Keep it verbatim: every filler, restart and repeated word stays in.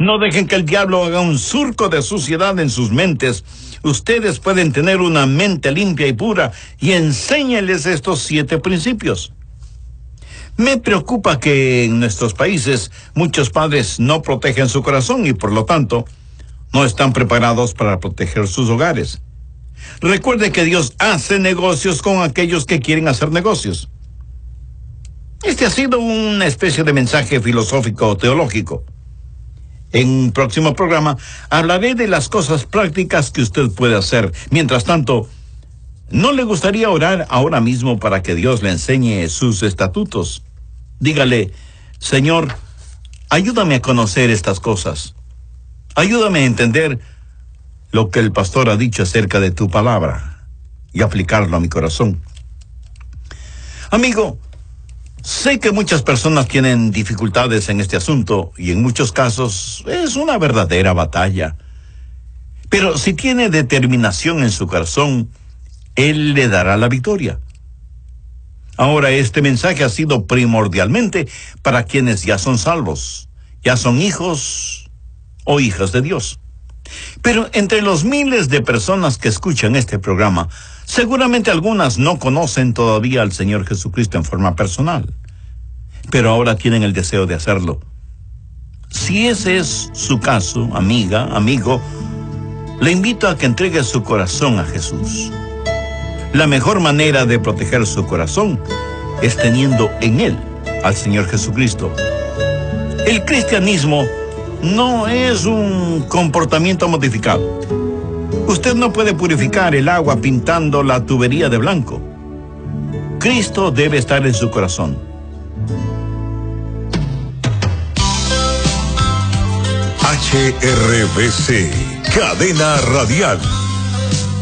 No dejen que el diablo haga un surco de suciedad en sus mentes. Ustedes pueden tener una mente limpia y pura, y enséñeles estos siete principios. Me preocupa que en nuestros países muchos padres no protegen su corazón y por lo tanto no están preparados para proteger sus hogares. Recuerde que Dios hace negocios con aquellos que quieren hacer negocios. Este ha sido una especie de mensaje filosófico teológico. En un próximo programa hablaré de las cosas prácticas que usted puede hacer. Mientras tanto, ¿no le gustaría orar ahora mismo para que Dios le enseñe sus estatutos? Dígale: Señor, ayúdame a conocer estas cosas. Ayúdame a entender lo que el pastor ha dicho acerca de tu palabra y aplicarlo a mi corazón. Amigo, sé que muchas personas tienen dificultades en este asunto y en muchos casos es una verdadera batalla. Pero si tiene determinación en su corazón, Él le dará la victoria. Ahora, este mensaje ha sido primordialmente para quienes ya son salvos, ya son hijos o hijas de Dios. Pero entre los miles de personas que escuchan este programa, seguramente algunas no conocen todavía al Señor Jesucristo en forma personal, pero ahora tienen el deseo de hacerlo. Si ese es su caso, amiga, amigo, le invito a que entregue su corazón a Jesús. La mejor manera de proteger su corazón es teniendo en él al Señor Jesucristo. El cristianismo no es un comportamiento modificado. Usted no puede purificar el agua pintando la tubería de blanco. Cristo debe estar en su corazón. H R B C, Cadena Radial.